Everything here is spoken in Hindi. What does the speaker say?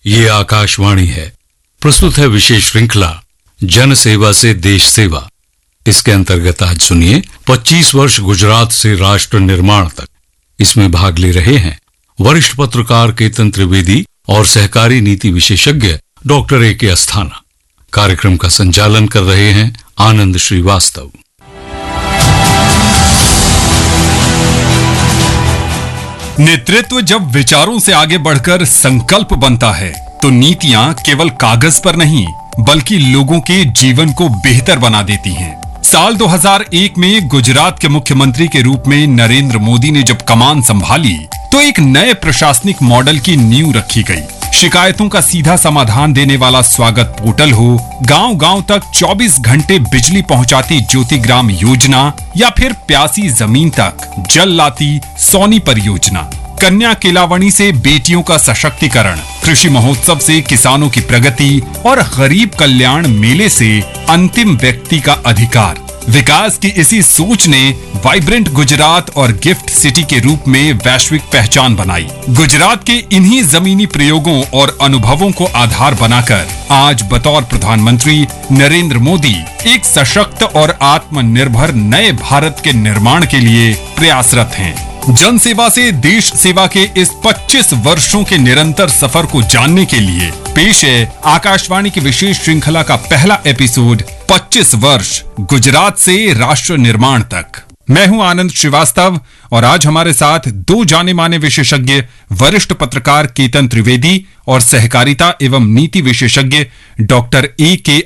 ये आकाशवाणी है। प्रस्तुत है विशेष श्रृंखला जन सेवा से देश सेवा। इसके अंतर्गत आज सुनिए 25 वर्ष गुजरात से राष्ट्र निर्माण तक। इसमें भाग ले रहे हैं वरिष्ठ पत्रकार केतन त्रिवेदी और सहकारी नीति विशेषज्ञ डॉक्टर ए.के. अस्थाना। कार्यक्रम का संचालन कर रहे हैं आनंद श्रीवास्तव। नेतृत्व जब विचारों से आगे बढ़कर संकल्प बनता है तो नीतियां केवल कागज पर नहीं बल्कि लोगों के जीवन को बेहतर बना देती हैं। साल 2001 में गुजरात के मुख्यमंत्री के रूप में नरेंद्र मोदी ने जब कमान संभाली तो एक नए प्रशासनिक मॉडल की नींव रखी गई। शिकायतों का सीधा समाधान देने वाला स्वागत पोर्टल हो, गांव-गांव तक 24 घंटे बिजली पहुंचाती ज्योतिग्राम योजना या फिर प्यासी जमीन तक जल लाती सोनी परियोजना, कन्या केलावणी से बेटियों का सशक्तिकरण, कृषि महोत्सव से किसानों की प्रगति और गरीब कल्याण मेले से अंतिम व्यक्ति का अधिकार। विकास की इसी सोच ने वाइब्रेंट गुजरात और गिफ्ट सिटी के रूप में वैश्विक पहचान बनाई। गुजरात के इन्हीं जमीनी प्रयोगों और अनुभवों को आधार बनाकर आज बतौर प्रधानमंत्री नरेंद्र मोदी एक सशक्त और आत्मनिर्भर नए भारत के निर्माण के लिए प्रयासरत हैं। जन सेवा से देश सेवा के इस 25 वर्षों के निरंतर सफर को जानने के लिए पेश है आकाशवाणी की विशेष श्रृंखला का पहला एपिसोड 25 वर्ष गुजरात से राष्ट्र निर्माण तक। मैं हूं आनंद श्रीवास्तव और आज हमारे साथ दो जाने माने विशेषज्ञ वरिष्ठ पत्रकार केतन त्रिवेदी और सहकारिता एवं नीति विशेषज्ञ डॉक्टर ए.के.